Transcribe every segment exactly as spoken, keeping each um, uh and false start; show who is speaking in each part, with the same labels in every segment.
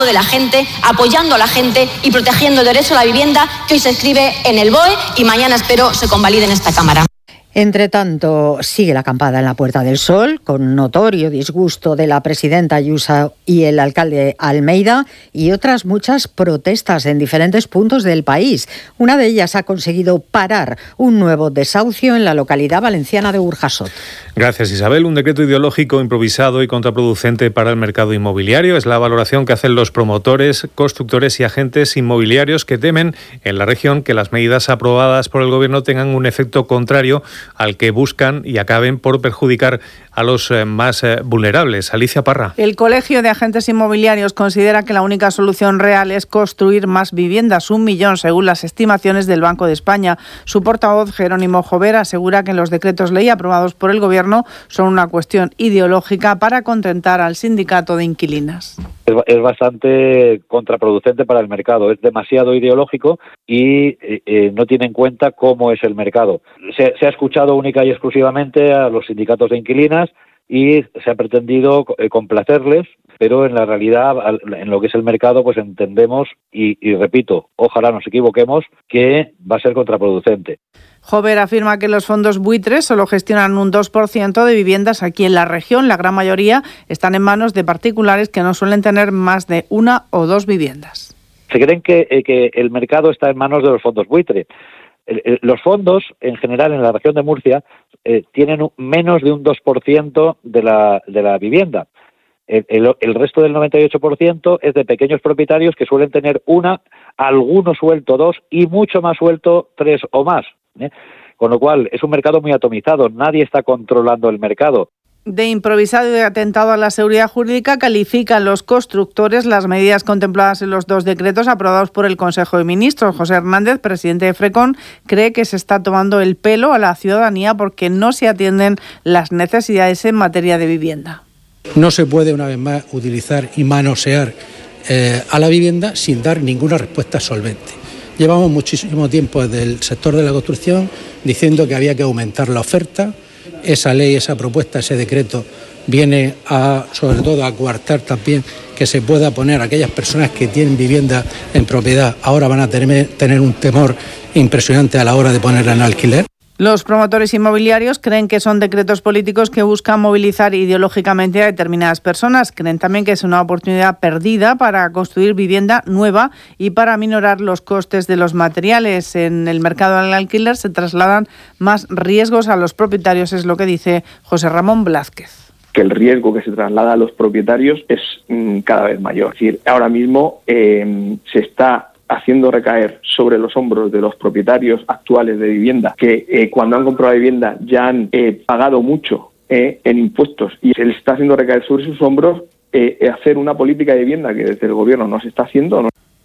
Speaker 1: de la gente, apoyando a la gente y protegiendo el derecho a la vivienda que hoy se escribe en el B O E y mañana espero se convalide en esta Cámara.
Speaker 2: Entre tanto, sigue la acampada en la Puerta del Sol, con notorio disgusto de la presidenta Ayuso y el alcalde Almeida, y otras muchas protestas en diferentes puntos del país. Una de ellas ha conseguido parar un nuevo desahucio en la localidad valenciana de Burjasot.
Speaker 3: Gracias, Isabel. Un decreto ideológico improvisado y contraproducente para el mercado inmobiliario es la valoración que hacen los promotores, constructores y agentes inmobiliarios que temen en la región que las medidas aprobadas por el Gobierno tengan un efecto contrario al que buscan y acaben por perjudicar a los eh, más eh, vulnerables. Alicia Parra.
Speaker 4: El Colegio de Agentes Inmobiliarios considera que la única solución real es construir más viviendas, un millón según las estimaciones del Banco de España. Su portavoz, Jerónimo Jover, asegura que los decretos ley aprobados por el Gobierno son una cuestión ideológica para contentar al sindicato de inquilinas.
Speaker 5: Es bastante contraproducente para el mercado, es demasiado ideológico y eh, no tiene en cuenta cómo es el mercado. Se, se ha escuchado única y exclusivamente a los sindicatos de inquilinas y se ha pretendido eh, complacerles, pero en la realidad, en lo que es el mercado, pues entendemos, y, y repito, ojalá nos equivoquemos, que va a ser contraproducente.
Speaker 4: Jover afirma que los fondos buitres solo gestionan un dos por ciento de viviendas aquí en la región. La gran mayoría están en manos de particulares que no suelen tener más de una o dos viviendas.
Speaker 5: Se creen que, eh, que el mercado está en manos de los fondos buitre. El, el, los fondos, en general, en la región de Murcia, eh, tienen un, menos de un dos por ciento de la, de la vivienda. El, el, el resto del noventa y ocho por ciento es de pequeños propietarios que suelen tener una, alguno suelto dos y mucho más suelto tres o más. ¿eh? Con lo cual, es un mercado muy atomizado, nadie está controlando el mercado.
Speaker 4: De improvisado y de atentado a la seguridad jurídica califican los constructores las medidas contempladas en los dos decretos aprobados por el Consejo de Ministros. José Hernández, presidente de FRECON, cree que se está tomando el pelo a la ciudadanía porque no se atienden las necesidades en materia de vivienda.
Speaker 6: No se puede, una vez más, utilizar y manosear eh, a la vivienda sin dar ninguna respuesta solvente. Llevamos muchísimo tiempo desde el sector de la construcción diciendo que había que aumentar la oferta. Esa ley, esa propuesta, ese decreto viene a, sobre todo, a coartar también que se pueda poner a aquellas personas que tienen vivienda en propiedad. Ahora van a tener, tener un temor impresionante a la hora de ponerla en alquiler.
Speaker 4: Los promotores inmobiliarios creen que son decretos políticos que buscan movilizar ideológicamente a determinadas personas. Creen también que es una oportunidad perdida para construir vivienda nueva y para minorar los costes de los materiales. En el mercado del alquiler se trasladan más riesgos a los propietarios, es lo que dice José Ramón Blázquez.
Speaker 7: Que el riesgo que se traslada a los propietarios es mmm, cada vez mayor. Es decir, ahora mismo eh, se está haciendo recaer sobre los hombros de los propietarios actuales de vivienda, que eh, cuando han comprado la vivienda ya han eh, pagado mucho eh, en impuestos y se les está haciendo recaer sobre sus hombros eh, hacer una política de vivienda que desde el Gobierno no se está haciendo. ¿no?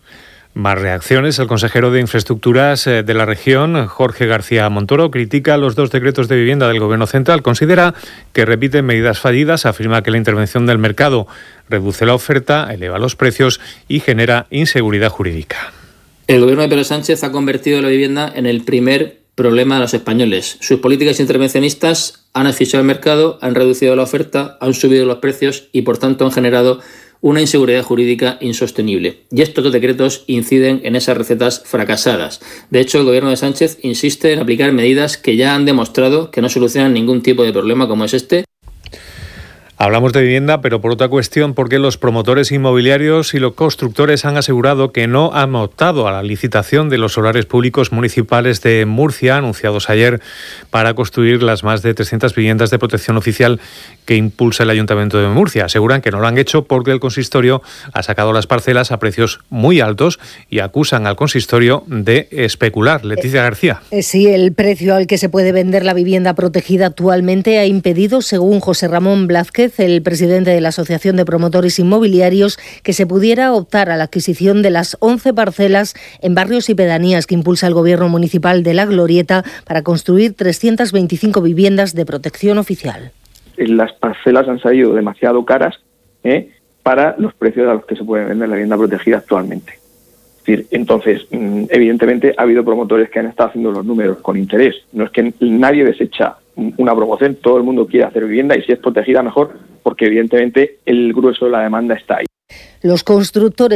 Speaker 3: Más reacciones. El consejero de Infraestructuras de la región, Jorge García Montoro, critica los dos decretos de vivienda del Gobierno central. Considera que repiten medidas fallidas, afirma que la intervención del mercado reduce la oferta, eleva los precios y genera inseguridad jurídica.
Speaker 8: El Gobierno de Pedro Sánchez ha convertido la vivienda en el primer problema de los españoles. Sus políticas intervencionistas han asfixiado el mercado, han reducido la oferta, han subido los precios y, por tanto, han generado una inseguridad jurídica insostenible. Y estos dos decretos inciden en esas recetas fracasadas. De hecho, el Gobierno de Sánchez insiste en aplicar medidas que ya han demostrado que no solucionan ningún tipo de problema como es este.
Speaker 3: Hablamos de vivienda, pero por otra cuestión, porque los promotores inmobiliarios y los constructores han asegurado que no han optado a la licitación de los solares públicos municipales de Murcia, anunciados ayer, para construir las más de trescientas viviendas de protección oficial que impulsa el Ayuntamiento de Murcia. Aseguran que no lo han hecho porque el consistorio ha sacado las parcelas a precios muy altos y acusan al consistorio de especular. Leticia García.
Speaker 2: Sí, el precio al que se puede vender la vivienda protegida actualmente ha impedido, según José Ramón Blázquez, el presidente de la Asociación de Promotores Inmobiliarios, que se pudiera optar a la adquisición de las once parcelas en barrios y pedanías que impulsa el Gobierno municipal de La Glorieta para construir trescientas veinticinco viviendas de protección oficial.
Speaker 7: Las parcelas han salido demasiado caras ¿eh? para los precios a los que se puede vender la vivienda protegida actualmente. Es decir, entonces, evidentemente ha habido promotores que han estado haciendo los números con interés. No es que nadie desecha una promoción, todo el mundo quiere hacer vivienda y si es protegida mejor, porque evidentemente el grueso de la demanda está ahí.
Speaker 2: Los constructores